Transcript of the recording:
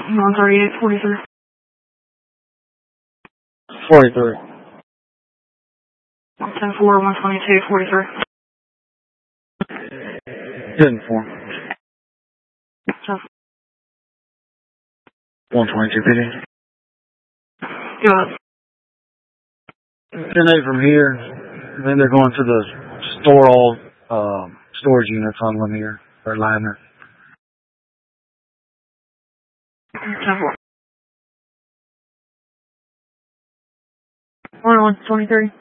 138, 43. 43. 110-4, 122, 43. 10-4. 122 PD. Go ahead. 10-8 from here. Then they're going to the storage units on Lanier, or Liner. 10-4. 123.